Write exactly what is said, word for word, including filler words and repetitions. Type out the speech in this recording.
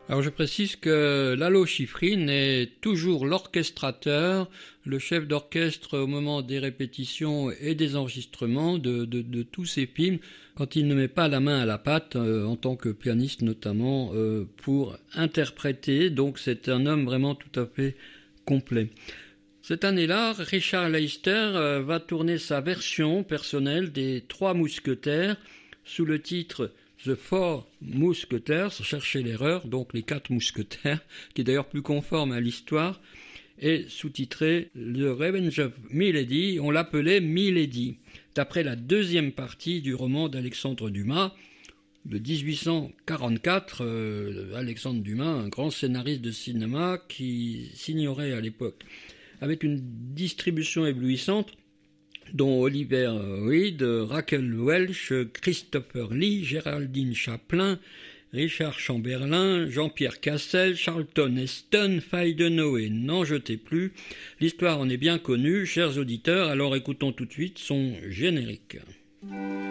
Alors je précise que Lalo Schifrin est toujours l'orchestrateur, le chef d'orchestre au moment des répétitions et des enregistrements de, de, de tous ces films, quand il ne met pas la main à la pâte, euh, en tant que pianiste notamment, euh, pour interpréter. Donc c'est un homme vraiment tout à fait complet. Cette année-là, Richard Leister euh, va tourner sa version personnelle des Trois Mousquetaires sous le titre The Four Musketeers, cherchez l'erreur, donc les quatre mousquetaires, qui est d'ailleurs plus conforme à l'histoire, et sous-titré The Revenge of Milady, on l'appelait Milady, d'après la deuxième partie du roman d'Alexandre Dumas, de dix-huit cent quarante-quatre, euh, Alexandre Dumas, un grand scénariste de cinéma qui s'ignorait à l'époque, avec une distribution éblouissante, dont Oliver Reed, Raquel Welch, Christopher Lee, Géraldine Chaplin, Richard Chamberlain, Jean-Pierre Cassel, Charlton Heston, Faye de Noé, n'en jetez plus. L'histoire en est bien connue, chers auditeurs, alors écoutons tout de suite son générique.